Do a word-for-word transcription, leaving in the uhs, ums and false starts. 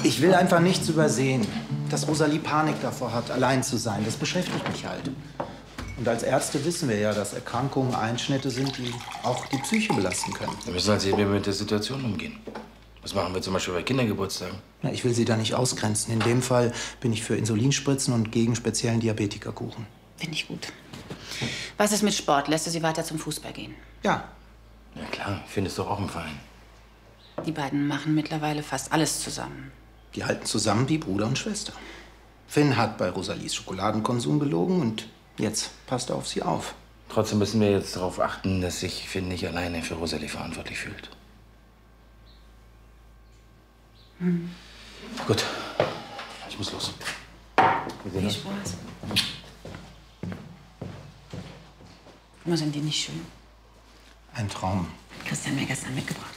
Ich will einfach nichts übersehen. Dass Rosalie Panik davor hat, allein zu sein, das beschäftigt mich halt. Und als Ärzte wissen wir ja, dass Erkrankungen Einschnitte sind, die auch die Psyche belasten können. Wir müssen halt sehen, wie wir mit der Situation umgehen. Was machen wir zum Beispiel bei Kindergeburtstagen? Na, ich will Sie da nicht ausgrenzen. In dem Fall bin ich für Insulinspritzen und gegen speziellen Diabetikerkuchen. Finde ich gut. Was ist mit Sport? Lässt du sie weiter zum Fußball gehen? Ja. Ja klar, findest du auch im Verein. Die beiden machen mittlerweile fast alles zusammen. Die halten zusammen wie Bruder und Schwester. Finn hat bei Rosalies Schokoladenkonsum gelogen und jetzt passt er auf sie auf. Trotzdem müssen wir jetzt darauf achten, dass sich Finn nicht alleine für Rosalie verantwortlich fühlt. Hm. Gut, ich muss los. Viel Spaß. Immer sind die nicht schön. Ein Traum. Christian mir gestern mitgebracht.